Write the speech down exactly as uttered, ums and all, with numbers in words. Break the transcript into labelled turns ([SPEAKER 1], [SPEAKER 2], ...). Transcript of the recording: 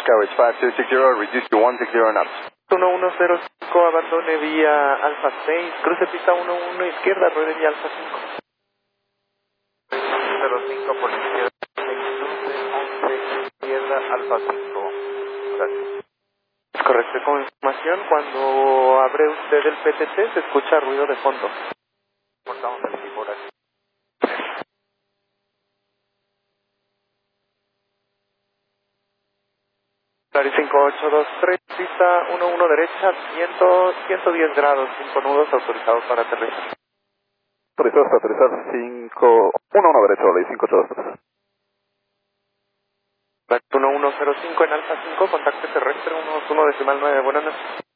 [SPEAKER 1] Coverage five two six zero, reduce to one sixty knots.
[SPEAKER 2] uno uno cero cinco, abandone vía Alfa seis, cruce pista uno uno izquierda, ruede vía Alfa cinco. cero cinco por izquierda, once izquierda, Alfa cinco. Gracias. Es correcto, con información, cuando abre usted el P T T se escucha ruido de fondo. Cortamos el equipo, gracias. Claro, cinco ocho dos tres, pista uno uno derecha, cien, ciento diez grados, cinco nudos, autorizados para aterrizar.
[SPEAKER 3] Autorizados para aterrizar cinco uno uno derecho, ley cinco ocho dos tres.
[SPEAKER 2] uno uno cero cinco en Alfa cinco, contacto terrestre uno uno decimal nueve, buenas noches.